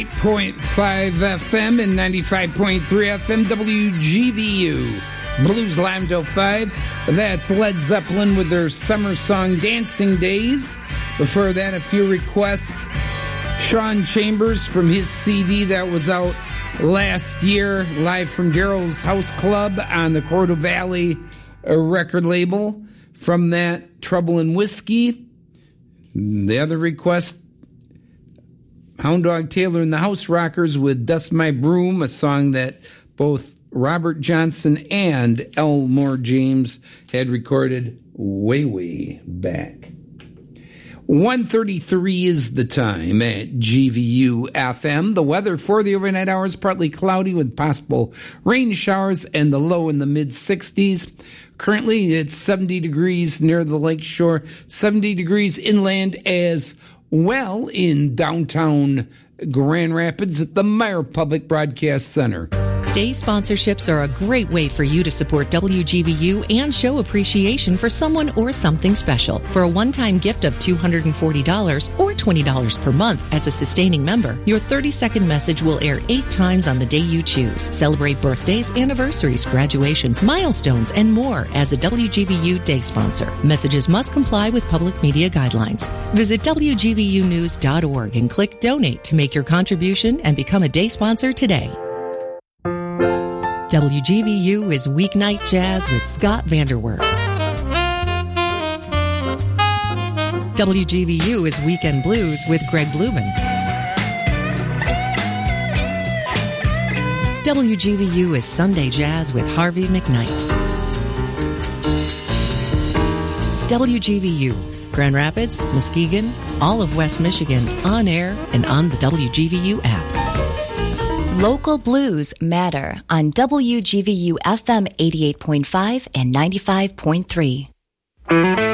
.5 FM and 95.3 FM WGVU. Blues Lime till 5. That's Led Zeppelin with their summer song Dancing Days. Before that, a few requests. Sean Chambers from his CD that was out last year, live from Daryl's House Club on the Cordo Valley record label. From that, Trouble and Whiskey. The other request, Hound Dog Taylor and the House Rockers with Dust My Broom, a song that both Robert Johnson and Elmore James had recorded way back. 1:33 is the time at GVU FM. The weather for the overnight hours, partly cloudy with possible rain showers and the low in the mid-60s. Currently, it's 70 degrees near the lake shore, 70 degrees inland as well in downtown Grand Rapids at the Meyer Public Broadcast Center. Day sponsorships are a great way for you to support WGVU and show appreciation for someone or something special. For a one-time gift of $240 or $20 per month as a sustaining member, your 30-second message will air 8 times on the day you choose. Celebrate birthdays, anniversaries, graduations, milestones, and more as a WGVU day sponsor. Messages must comply with public media guidelines. Visit WGVUnews.org and click Donate to make your contribution and become a day sponsor today. WGVU is Weeknight Jazz with Scott Vanderwerf. WGVU is Weekend Blues with Greg Blumen. WGVU is Sunday Jazz with Harvey McKnight. WGVU, Grand Rapids, Muskegon, all of West Michigan, on air and on the WGVU app. Local blues matter on WGVU FM 88.5 and 95.3.